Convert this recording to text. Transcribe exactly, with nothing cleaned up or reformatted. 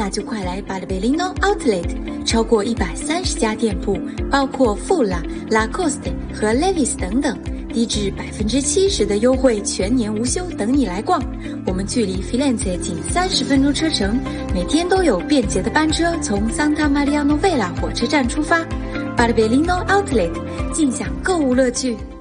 就快来巴尔贝利诺 Outlet， 超过一百三十家店铺，包括 Fula、Lacoste 和 Levi's 等等，低至百分之七十的优惠，全年无休，等你来逛。我们距离 Firenze 仅三十分钟车程，每天都有便捷的班车从 Santa Maria Novella 火车站出发。巴尔贝利诺 Outlet， 尽享购物乐趣。